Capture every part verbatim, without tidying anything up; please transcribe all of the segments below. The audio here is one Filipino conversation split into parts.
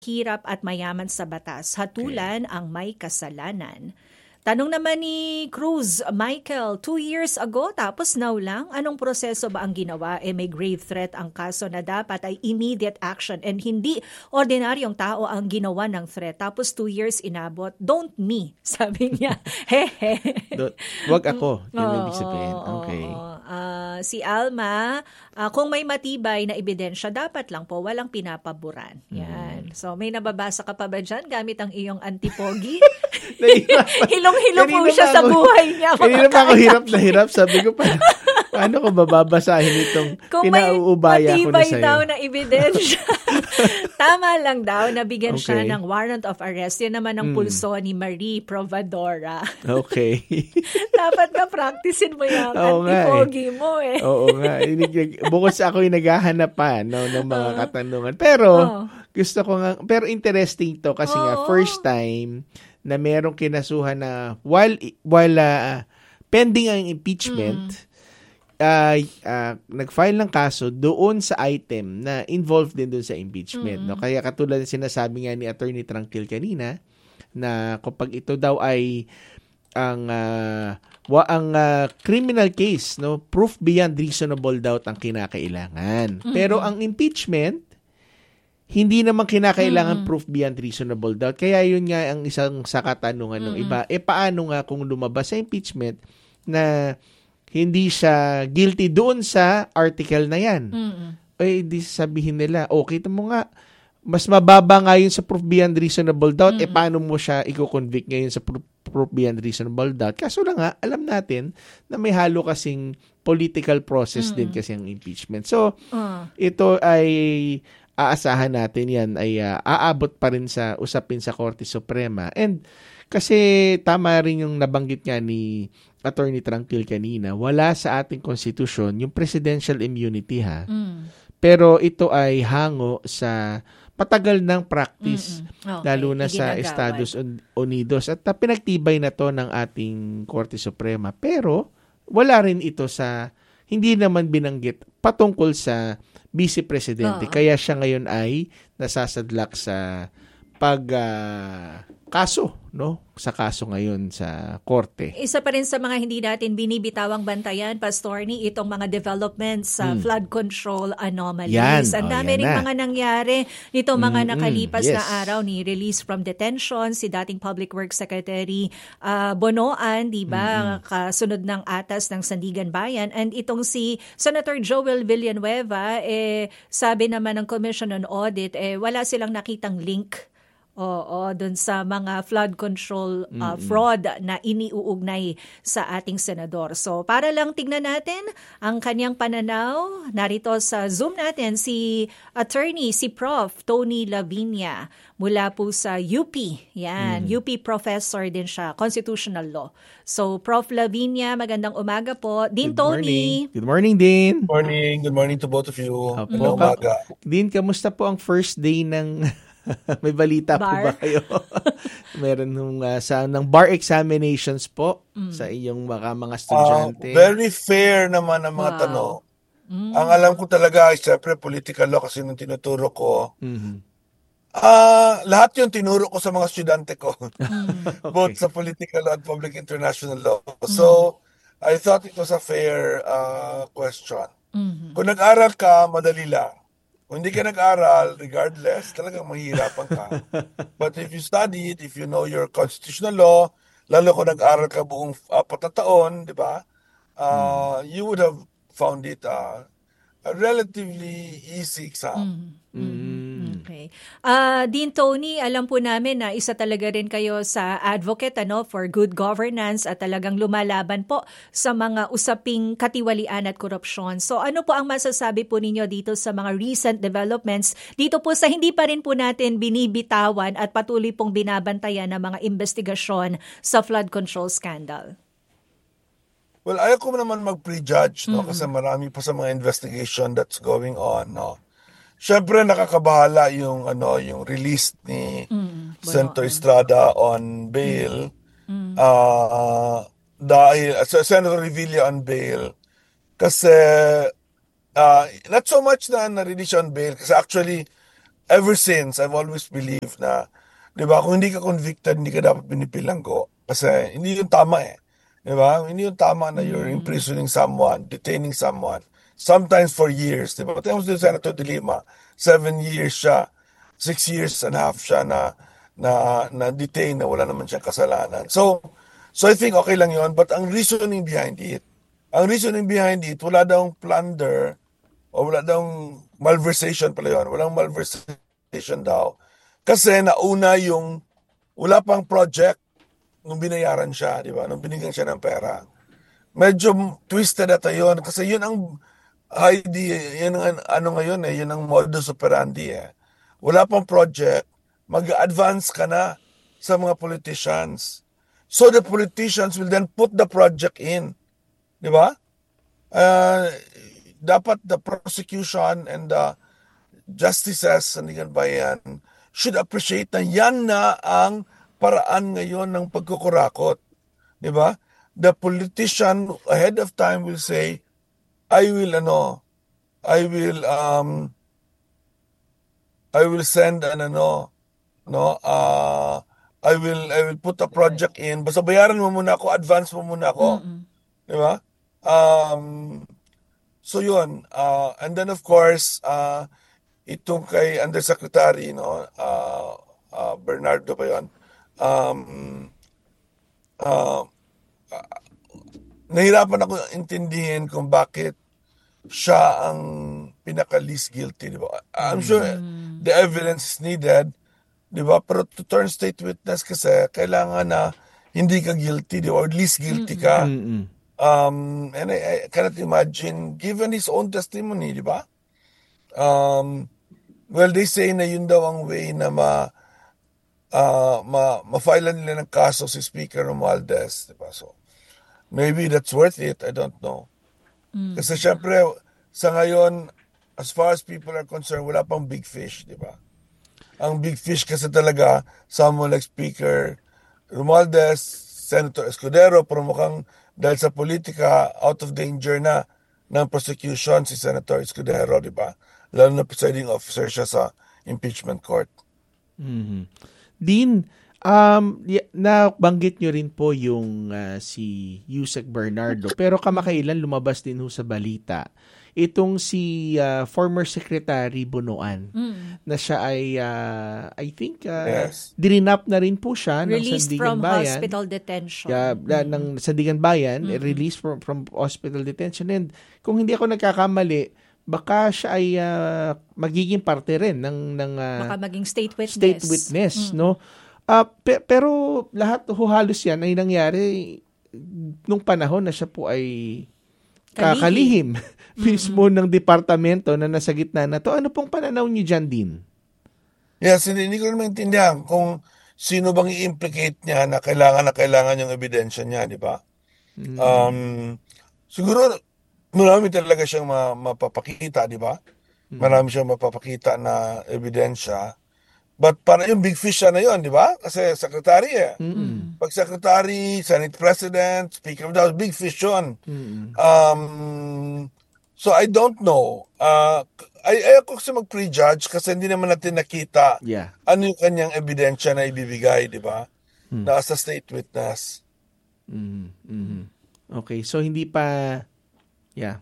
hirap at mayaman sa batas, hatulan ang may kasalanan. Tanong naman ni Cruz, Michael, two years ago, tapos now lang, anong proseso ba ang ginawa? Eh may grave threat ang kaso na dapat ay immediate action and hindi ordinaryong tao ang ginawa ng threat. Tapos two years inabot, don't me, sabi niya. Hehe. Wag ako, yun ibig sabihin. Okay. Uh, si Alma, uh, kung may matibay na ebidensya, dapat lang po, walang pinapaboran. Yan. Mm. So may nababasa ka pa ba dyan gamit ang iyong antipogi? Hilong-hilo po siya sa buhay niya. Kanina pa ako hirap na hirap. Sabi ko, pa, paano ko bababasahin itong pinauubaya ko na sa'yo? Kung may matibay daw na ebidensya, tama lang daw, nabigyan okay. siya ng warrant of arrest. Yan naman ang mm. pulso ni Marie Provadora. Okay. Dapat na practicein mo yung Oo antipogi eh. mo eh. Oo nga. Bukod sa ako yung naghahanap pa no, ng mga uh, katanungan. Pero, oh. gusto ko nga, pero interesting to kasi oh. nga, first time na merong kinasuhan na while while uh, pending ang impeachment, mm. uh, uh, nag-file ng kaso doon sa item na involved din doon sa impeachment. Mm. No? Kaya katulad ng sinasabi nga ni Attorney Tranquil kanina, na kapag ito daw ay ang uh, wa, ang uh, criminal case, no, proof beyond reasonable doubt ang kinakailangan. Mm. Pero ang impeachment, hindi naman kinakailangan mm. proof beyond reasonable doubt. Kaya yun nga ang isang sa katanungan ng iba. E paano nga kung lumabas sa impeachment na hindi siya guilty doon sa article na yan? Mm. Eh, di sabihin nila, okay, ito mo nga, mas mababa nga yun sa proof beyond reasonable doubt. Mm. E paano mo siya i-convict ngayon sa proof, proof beyond reasonable doubt? Kaso lang nga, alam natin na may halo kasing political process mm. din kasi ang impeachment. So, uh. ito ay aasahan natin yan ay uh, aabot pa rin sa usapin sa Korte Suprema. And kasi tama rin yung nabanggit nga ni Attorney Tranquil kanina, wala sa ating konstitusyon yung presidential immunity ha. Mm. Pero ito ay hango sa patagal ng practice, okay. lalo na sa Estados Unidos. At uh, pinagtibay na to ng ating Korte Suprema. Pero wala rin ito sa, hindi naman binanggit patungkol sa Vice Presidente. Uh-huh. Kaya siya ngayon ay nasasadlak sa pag uh, kaso, no? Sa kaso ngayon sa korte. Isa pa rin sa mga hindi natin binibitawang bantayan, Pastor, ni itong mga developments sa hmm. flood control anomalies. Ang dami oh, rin mga nangyari nito mga mm-hmm. nakalipas yes. na araw ni release from detention si dating Public Works Secretary uh, Bonoan, di ba? Mm-hmm. Kasunod ng atas ng Sandigan Bayan. And itong si Senator Joel Villanueva, eh, sabi naman ng Commission on Audit, eh, wala silang nakitang link Oo, dun sa mga flood control uh, fraud na iniuugnay sa ating senador. So, para lang tignan natin ang kanyang pananaw, narito sa Zoom natin si attorney, si Prof Tony Lavinia mula po sa U P. Yan, mm. U P professor din siya, constitutional law. So, Prof Lavinia, magandang umaga po. Dean Good Tony. Morning. Good morning, Dean. Good morning. Good morning to both of you. Opo. Magandang umaga. Dean, kamusta po ang first day ng... May balita bar? Po ba kayo? Meron nung uh, sa ng bar examinations po mm. sa iyong mga mga estudyante. Uh, very fair naman ang mga wow. tanong. Mm. Ang alam ko talaga ay siyempre political law kasi nung tinuturo ko. Mm-hmm. Uh, lahat yung tinuro ko sa mga estudyante ko. Mm. Both okay. sa political law and public international law. Mm. So, I thought it was a fair uh, question. Mm-hmm. Kung nag-aral ka, madali lang. Kung hindi ka nag-aral, regardless, talagang mahihirapan ka. But if you study it, if you know your constitutional law, lalo kung nag-aral ka buong apat na taon, di ba? Uh, mm. You would have found it uh, a relatively easy exam. Mm. Mm. Okay. Uh, Dean Tony, alam po namin na isa talaga rin kayo sa advocate ano, for good governance at talagang lumalaban po sa mga usaping katiwalian at korupsyon. So ano po ang masasabi po ninyo dito sa mga recent developments dito po sa hindi pa rin po natin binibitawan at patuloy pong binabantayan ng mga investigasyon sa flood control scandal? Well, ayaw ko naman mag-prejudge no? Mm-hmm. Kasi marami pa sa mga investigation that's going on. No? Siyempre nakakabahala yung ano yung release ni mm, Senator Estrada on bail. Mm. Uh, dahil uh, Senator Revilla on bail kasi uh, not so much na na-release on bail kasi actually ever since, I've always believed na, di ba, kung hindi ka convicted, hindi ka dapat pinipilanggo. Kasi hindi yung tama eh. Di ba? Hindi yung tama na you're imprisoning someone, detaining someone. Sometimes for years. Di ba? Tingnan mo si Senator De Lima, seven years siya, six years and a half siya na na na detain na wala naman siyang kasalanan. So, so I think okay lang yon, but ang reasoning behind it, ang reasoning behind it, wala daw plunder o wala daw malversation pala yun. Walang malversation daw. Kasi nauna yung wala pang project nung binayaran siya, di ba? Nung binigyan siya ng pera. Medyo twisted ata yun kasi yun ang idea, yun ang ano ngayon eh, yun ang modus operandi eh. Wala pang project, mag-advance ka na sa mga politicians. So the politicians will then put the project in. Di ba? Uh, dapat the prosecution and the justices sa Sandigan Bayan should appreciate na yan na ang paraan ngayon ng pagkukurakot. Di ba? The politician ahead of time will say, I will, ano, I will, um, I will send an, ano, no, uh, I will, I will put a project in. Basta bayaran mo muna ako, advance mo muna ako. Mm-hmm. Di ba? Um, so yun. Uh, and then of course, uh, itong kay Undersecretary, no, uh, uh, Bernardo pa yun, um, uh, uh, nahirapan ako intindihin kung bakit siya ang pinaka-least guilty, di ba? I'm sure mm. the evidence is needed, di ba? Pero to turn state witness kasi, kailangan na hindi ka guilty, di ba? Or least guilty ka. Mm-mm. Um, and I, I cannot imagine, given his own testimony, di ba? Um, well, they say na yun daw ang way na ma, uh, ma, ma-file nila ng kaso si Speaker Romualdez, di ba? So, maybe that's worth it, I don't know. Mm. Kasi syempre, sa ngayon, as far as people are concerned, wala pang big fish, di ba? Ang big fish kasi talaga, someone like Speaker Romualdez, Senator Escudero, pero mukhang dahil sa politika, out of danger na ng prosecution si Senator Escudero, di ba? Lalo na presiding officer siya sa impeachment court. Mm-hmm. Dean, Um, nabanggit nyo rin po yung uh, si Yusek Bernardo, pero kamakailan lumabas din ho sa balita itong si uh, former Secretary Bunuan mm. na siya ay uh, I think uh, yes. dirinap na rin po siya ng Sandigan Bayan. Released from hospital detention. Yeah, mm. ng Sandigan Bayan, mm-hmm. released from, from hospital detention. And kung hindi ako nagkakamali, baka siya ay uh, magiging parte rin ng, ng uh, baka maging state witness. State witness, mm. no? Uh, pe- pero lahat ho halos yan ay nangyari nung panahon na siya po ay kakalihim mm-hmm. mismo ng departamento na nasa gitna na to. Ano pong pananaw niyo dyan, Dean? Yes, hindi, hindi ko naman maintindihan kung sino bang i-implicate niya na kailangan na kailangan yung ebidensya niya, di ba? Mm-hmm. Um, siguro marami talaga siyang ma- mapapakita, di ba? Mm-hmm. Marami siyang mapapakita na ebidensya. But para yung big fish siya na yun, di ba? Kasi secretary eh. Mm-hmm. Pag secretary, Senate President, Speaker of the House, big fish yun. Mm-hmm. Um, so I don't know. Uh, ay, ay ako kasi mag-prejudge kasi hindi naman natin nakita yeah. ano yung kanyang ebidensya na ibibigay, di ba? Mm-hmm. Na as a state witness. Mm-hmm. Mm-hmm. Okay, so hindi pa, yeah.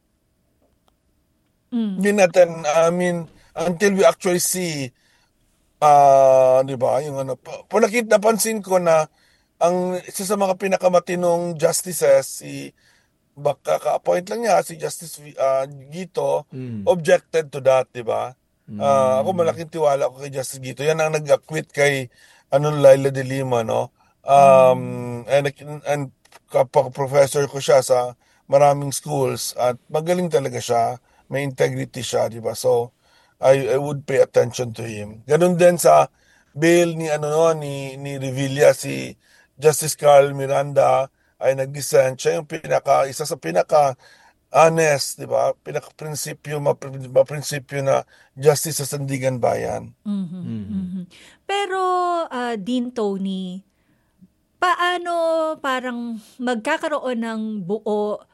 Mm. Hindi natin, I mean, until we actually see Ah, uh, 'di ba? Yung ano, po nakita napansin ko na ang isa sa mga pinakamatinong justices si baka ka-appoint lang niya si Justice uh, Gito mm. objected to that, 'di ba? Mm. Uh, ako malaking tiwala ko kay Justice Gito. Yan ang nag-acquit kay ano Laila de Lima, no? Um mm. and and kapag professor ko siya sa maraming schools at magaling talaga siya, may integrity siya, 'di ba? So I, I would pay attention to him. Ganun din sa bail ni ano no, ni ni Revilla, si Justice Carl Miranda ay nag-dissent. Siya yung pinaka isa sa pinaka honest, 'di ba? Pinaka prinsipyo, ma-prinsipyo na justice sa Sandigan Bayan. Mm-hmm. Mm-hmm. Pero uh, Dean Tony, paano parang magkakaroon ng buo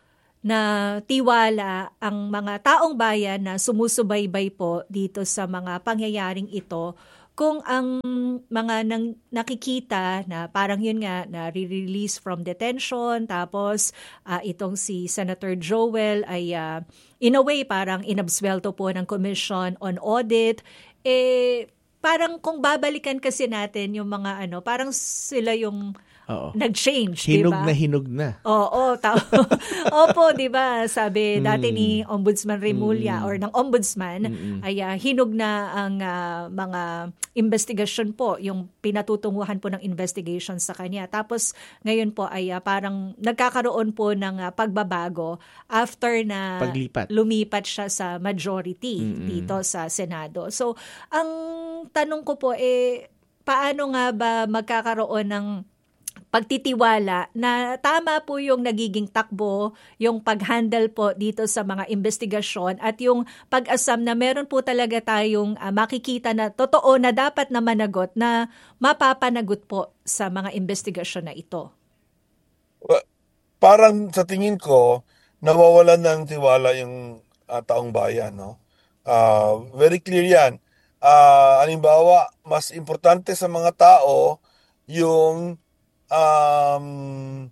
na tiwala ang mga taong bayan na sumusubaybay po dito sa mga pangyayaring ito kung ang mga nang, nakikita na parang yun nga na re-release from detention tapos uh, itong si Senator Joel ay uh, in a way parang inabsuelto po ng Commission on Audit, eh parang kung babalikan kasi natin yung mga ano, parang sila yung Oo. nag-change, di ba? Hinog na hinog na. Oo, ta- Opo, di ba? Sabi mm. dati ni Ombudsman Remulla mm. or ng Ombudsman mm. ay uh, hinog na ang uh, mga investigasyon po, yung pinatutunguhan po ng investigation sa kanya. Tapos ngayon po ay uh, parang nagkakaroon po ng uh, pagbabago after na Paglipat. lumipat siya sa majority mm. dito sa Senado. So, ang tanong ko po eh, paano nga ba magkakaroon ng pagtitiwala na tama po yung nagiging takbo, yung pag-handle po dito sa mga investigasyon at yung pag-asam na meron po talaga tayong uh, makikita na totoo na dapat na managot na mapapanagot po sa mga investigasyon na ito? Well, parang sa tingin ko, nawawalan ng tiwala yung uh, taong bayan. No? Uh, very clear yan. Uh, halimbawa, mas importante sa mga tao yung Um,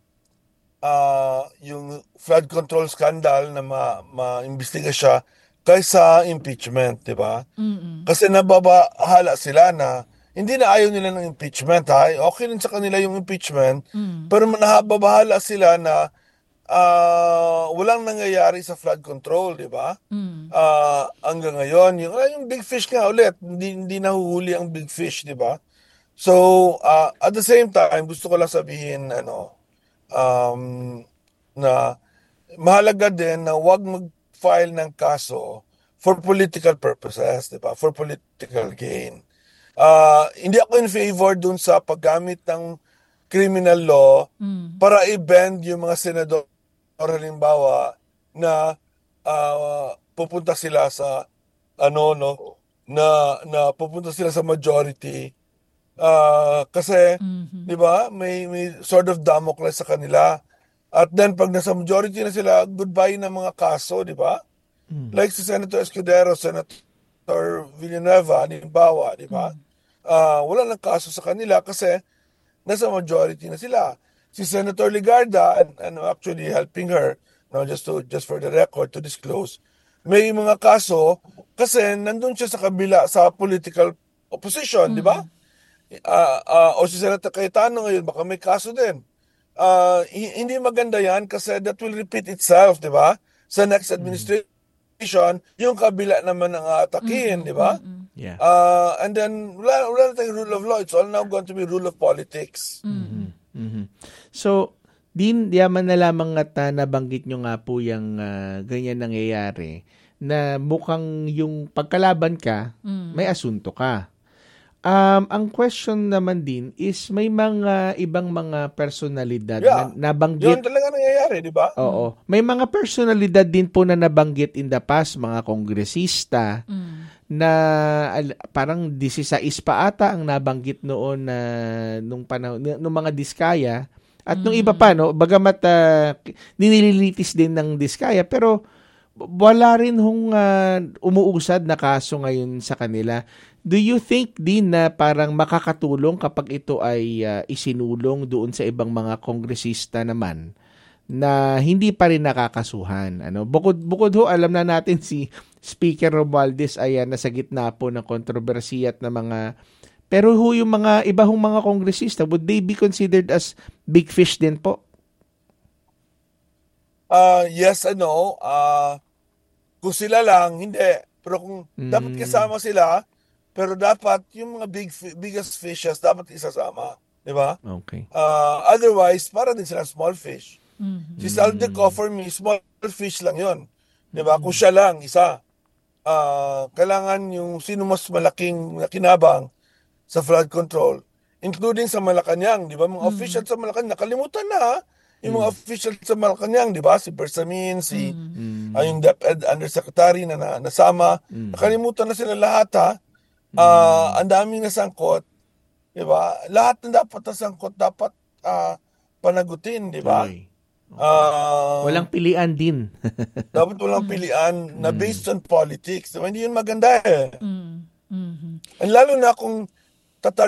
uh, yung flood control scandal na ma- ma-imbestiga siya kaysa impeachment, di ba? Mm-mm. Kasi nababahala sila na hindi na ayaw nila ng impeachment, ha? Okay rin sa kanila yung impeachment, mm. pero nababahala sila na uh, walang nangyayari sa flood control, di ba? Mm. Uh, hanggang ngayon, yung, yung big fish nga ulit, hindi, hindi nahuhuli ang big fish, di ba? So, uh, at the same time, gusto ko lang sabihin, ano, um, na mahalaga din na huwag mag-file ng kaso for political purposes, di ba? For political gain. Uh, hindi ako in favor dun sa paggamit ng criminal law mm. para i-bend yung mga senador, halimbawa, na uh, pupunta sila sa, ano, no, na, na pupunta sila sa majority. Uh, kasi, mm-hmm. di ba, may, may sort of Damocles sa kanila. At then, pag nasa majority na sila, goodbye na mga kaso, di ba? Mm. Like si Senator Escudero, Senator Villanueva, halimbawa, di ba? Mm. Uh, wala nang kaso sa kanila kasi nasa majority na sila. Si Senator Ligarda, and, and actually helping her, no, just to just for the record, to disclose, may mga kaso kasi nandun siya sa kabila, sa political opposition, mm. di ba? Uh, uh, o si Senator Cayetano ngayon, baka may kaso din. Uh, hindi maganda yan kasi that will repeat itself, di ba? Sa next administration, mm-hmm. yung kabila naman ang aatakihin, mm-hmm. di ba? Mm-hmm. Yeah. Uh, and then, wala, wala na tayong rule of law. It's all now going to be rule of politics. Mm-hmm. Mm-hmm. So, din, yaman na lamang at uh, nabanggit nyo nga po yung uh, ganyan nangyayari na mukhang yung pagkalaban ka, mm-hmm. may asunto ka. Um, ang question naman din is may mga ibang mga personalidad yeah. na nabanggit. Yun talaga nangyayari, di ba? Oo. May mga personalidad din po na nabanggit in the past, mga kongresista, mm. na parang sixteen pa ata ang nabanggit noon na uh, nung panahon, nung mga Diskaya. At mm. nung iba pa, no, bagamat uh, ninililitis din ng Diskaya, pero wala rin hong uh, umuusad na kaso ngayon sa kanila. Do you think din na parang makakatulong kapag ito ay uh, isinulong doon sa ibang mga kongresista naman na hindi pa rin nakakasuhan? Ano? Bukod, bukod ho, alam na natin si Speaker Romualdez ay uh, nasa gitna po ng kontrobersiya at na mga... Pero ho, yung mga iba hong mga kongresista, would they be considered as big fish din po? Uh, yes and no. Uh, kung sila lang, hindi. Pero kung mm. dapat kasama sila, pero dapat yung mga big biggest fishes dapat isasama, di ba? Okay. Uh, otherwise, para din sila small fish. Mm-hmm. Si Saldico, for me, small fish lang yon, di ba? Mm-hmm. Kung siya lang, isa. Uh, kailangan yung sino mas malaking kinabang sa flood control, including sa Malacanang, di ba? Mga mm-hmm. officials sa Malacanang, nakalimutan na ha? Yung mga mm-hmm. officials sa Malacanang, di ba? Si Bersamin, si mm-hmm. uh, yung DepEd Undersecretary na, na nasama, mm-hmm. nakalimutan na sila lahat ha? Uh, ang daming nasangkot, di ba? Lahat na dapat nasangkot dapat uh, panagutin, di ba? Uh, walang pilian din. Dapat walang pilian na based on politics. Diba? Hindi yun maganda eh. Mm. Mm-hmm. And lalo na kung tatar